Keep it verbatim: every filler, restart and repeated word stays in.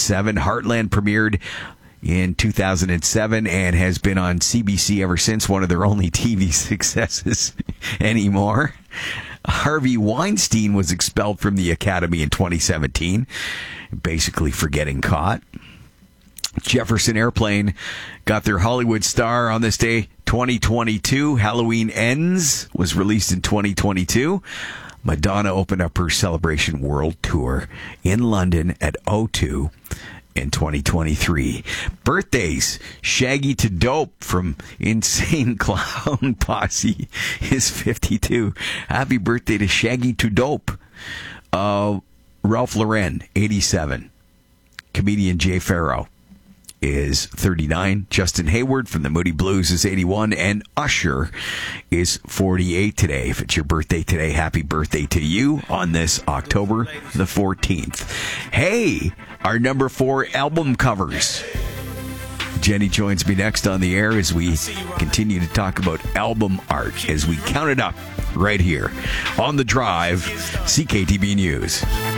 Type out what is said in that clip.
seven. Heartland premiered in two thousand seven and has been on C B C ever since, one of their only T V successes anymore. Harvey Weinstein was expelled from the Academy in twenty seventeen, basically for getting caught. Jefferson Airplane got their Hollywood star on this day, twenty twenty-two. Halloween Ends was released in twenty twenty-two. Madonna opened up her Celebration World Tour in London at O two in twenty twenty-three. Birthdays. Shaggy to Dope from Insane Clown Posse is fifty-two. Happy birthday to Shaggy to Dope. Uh, Ralph Lauren, eighty-seven. Comedian Jay Farrow is thirty-nine. Justin Hayward from the Moody Blues is eighty-one. And Usher is forty-eight today. If it's your birthday today, happy birthday to you on this October the fourteenth. Hey, our number four album covers. Jenny joins me next on the air as we continue to talk about album art as we count it up right here on The Drive, C K T B News.